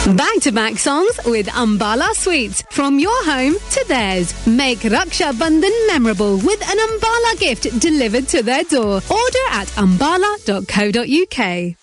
Back-to-back songs with Ambala Sweets. From your home to theirs. Make Raksha Bandhan memorable with an Ambala gift delivered to their door. Order at ambala.co.uk.